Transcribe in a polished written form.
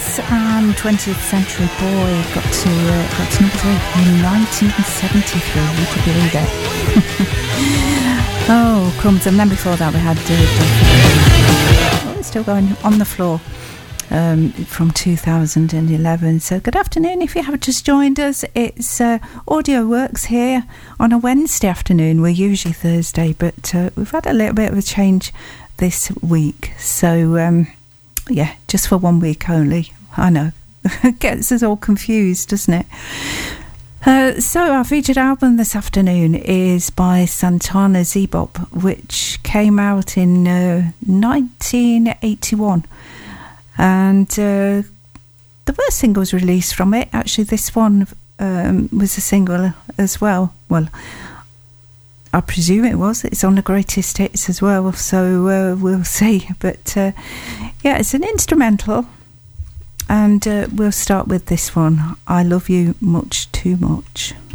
and 20th Century Boy got to number 3 in 1973. Would you believe it? Oh, crumbs. And then before that we had it's still going On the Floor from 2011. So good afternoon. If you have just joined us, it's Audio Works here on a Wednesday afternoon. We're usually Thursday, but we've had a little bit of a change this week. So yeah, just for 1 week only. I know. Gets us all confused, doesn't it? So our featured album this afternoon is by Santana Zebop, which came out in 1981. And the first single was released from it. Actually, this one was a single as well. Well, I presume it was. It's on the greatest hits as well, so we'll see. But yeah, it's an instrumental, and we'll start with this one. I Love You Much Too Much.